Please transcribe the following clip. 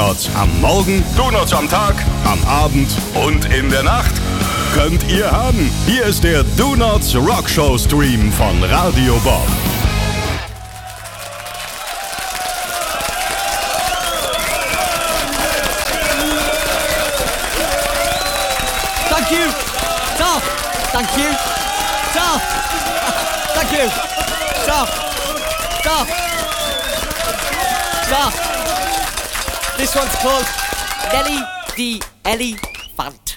Donuts am Morgen, Donuts am Tag, am Abend. und in der Nacht. Könnt ihr haben. Hier ist der Donuts Rockshow Stream von Radio Bob. Thank you. Stop. Thank you. Stop. Thank you. Stop. Stop. Stop. This one's called Nelly the Elephant.